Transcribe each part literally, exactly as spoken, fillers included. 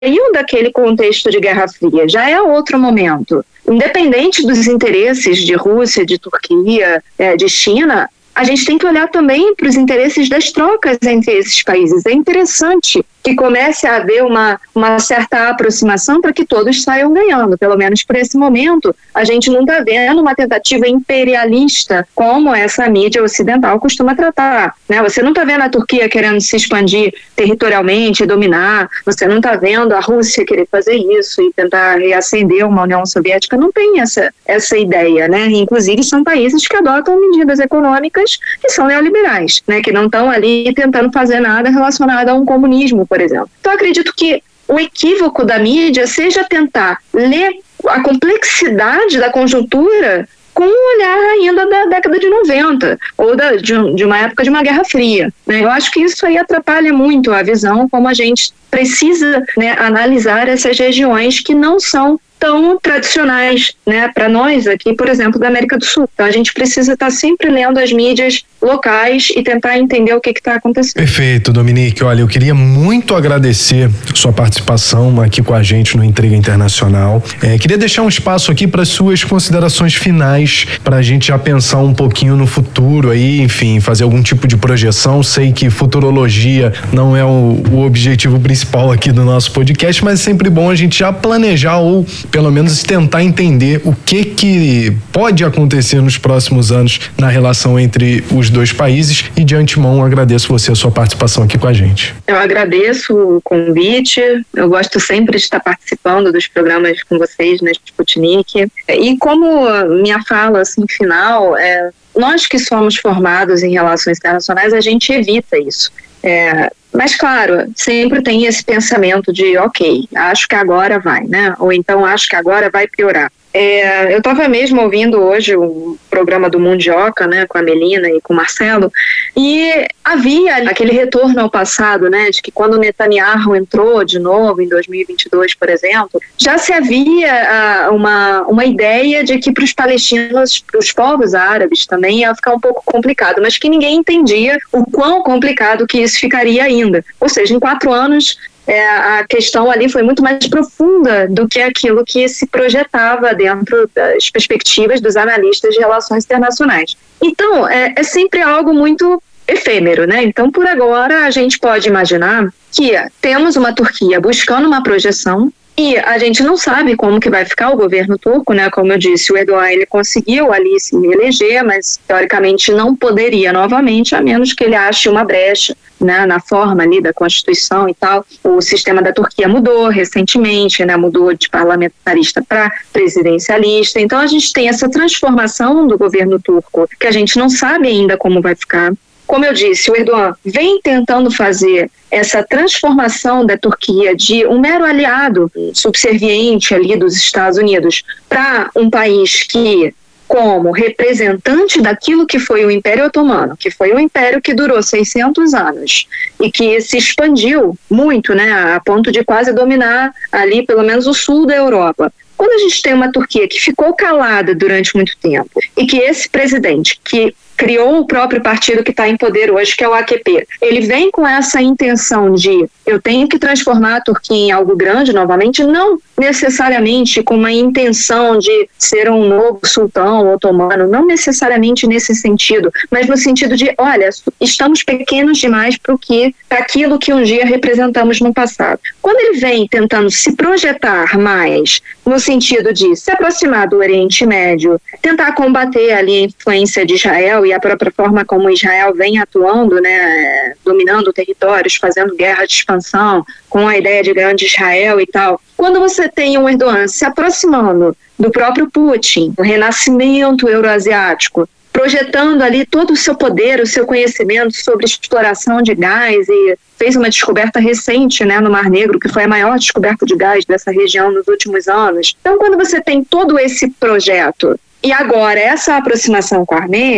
saiu daquele contexto de Guerra Fria, já é outro momento. Independente dos interesses de Rússia, de Turquia, de China, a gente tem que olhar também para os interesses das trocas entre esses países. É interessante que comece a haver uma, uma certa aproximação para que todos saiam ganhando. Pelo menos por esse momento, a gente não está vendo uma tentativa imperialista como essa mídia ocidental costuma tratar, né? Você não está vendo a Turquia querendo se expandir territorialmente, dominar, você não está vendo a Rússia querer fazer isso e tentar reacender uma União Soviética. Não tem essa, essa ideia, né? Inclusive são países que adotam medidas econômicas que são neoliberais, né? Que não estão ali tentando fazer nada relacionado a um comunismo, por exemplo. Então, acredito que o equívoco da mídia seja tentar ler a complexidade da conjuntura com um olhar ainda da década de noventa, ou da, de, um, de uma época de uma Guerra Fria, né? Eu acho que isso aí atrapalha muito a visão como a gente precisa, né, analisar essas regiões que não são tão tradicionais, né, para nós aqui, por exemplo, da América do Sul. Então a gente precisa estar sempre lendo as mídias locais e tentar entender o que está acontecendo. Perfeito, Dominique. Olha, eu queria muito agradecer sua participação aqui com a gente no Intriga Internacional. É, queria deixar um espaço aqui para suas considerações finais, para a gente já pensar um pouquinho no futuro aí, enfim, fazer algum tipo de projeção. Sei que futurologia não é o, o objetivo principal aqui do nosso podcast, mas é sempre bom a gente já planejar ou pelo menos tentar entender o que que pode acontecer nos próximos anos na relação entre os dois países, e de antemão agradeço você a sua participação aqui com a gente. Eu agradeço o convite, eu gosto sempre de estar participando dos programas com vocês na Sputnik, e como minha fala assim final, é, nós que somos formados em relações internacionais, a gente evita isso. É, mas claro, sempre tem esse pensamento de ok, acho que agora vai, né? Ou então acho que agora vai piorar. É, eu estava mesmo ouvindo hoje o programa do Mundioca, né, com a Melina e com o Marcelo, e havia aquele retorno ao passado, né, de que quando o Netanyahu entrou de novo em dois mil e vinte e dois, por exemplo, já se havia uh, uma, uma ideia de que para os palestinos, para os povos árabes também ia ficar um pouco complicado, mas que ninguém entendia o quão complicado que isso ficaria ainda. Ou seja, em quatro anos É, a questão ali foi muito mais profunda do que aquilo que se projetava dentro das perspectivas dos analistas de relações internacionais. Então, é, é sempre algo muito efêmero, né? Então, por agora, a gente pode imaginar que temos uma Turquia buscando uma projeção, e a gente não sabe como que vai ficar o governo turco, né? Como eu disse, o Erdogan, ele conseguiu ali se reeleger, mas teoricamente não poderia novamente, a menos que ele ache uma brecha, né, na forma ali da Constituição e tal. O sistema da Turquia mudou recentemente, né? Mudou de parlamentarista para presidencialista. Então a gente tem essa transformação do governo turco, que a gente não sabe ainda como vai ficar. Como eu disse, o Erdogan vem tentando fazer essa transformação da Turquia de um mero aliado subserviente ali dos Estados Unidos para um país que, como representante daquilo que foi o Império Otomano, que foi um império que durou seiscentos anos e que se expandiu muito, né, a ponto de quase dominar ali pelo menos o sul da Europa. Quando a gente tem uma Turquia que ficou calada durante muito tempo e que esse presidente, que criou o próprio partido que está em poder hoje, que é o A K P, ele vem com essa intenção de eu tenho que transformar a Turquia em algo grande novamente, não necessariamente com uma intenção de ser um novo sultão otomano, não necessariamente nesse sentido, mas no sentido de, olha, estamos pequenos demais para que, para aquilo que um dia representamos no passado. Quando ele vem tentando se projetar mais no sentido de se aproximar do Oriente Médio, tentar combater ali a influência de Israel e a própria forma como Israel vem atuando, né, dominando territórios, fazendo guerra de expansão, com a ideia de grande Israel e tal. Quando você tem um Erdogan se aproximando do próprio Putin, o renascimento euroasiático, projetando ali todo o seu poder, o seu conhecimento sobre exploração de gás, e fez uma descoberta recente, né, no Mar Negro, que foi a maior descoberta de gás dessa região nos últimos anos. Então, quando você tem todo esse projeto e agora essa aproximação com a Armênia,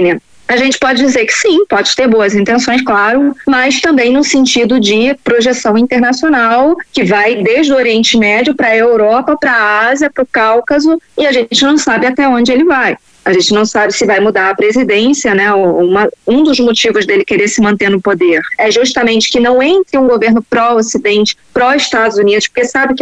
A gente pode dizer que sim, pode ter boas intenções, claro, mas também no sentido de projeção internacional, que vai desde o Oriente Médio para a Europa, para a Ásia, para o Cáucaso, e a gente não sabe até onde ele vai. A gente não sabe se vai mudar a presidência, né? Uma, um dos motivos dele querer se manter no poder é justamente que não entre um governo pró-Ocidente, pró-Estados Unidos, porque sabe que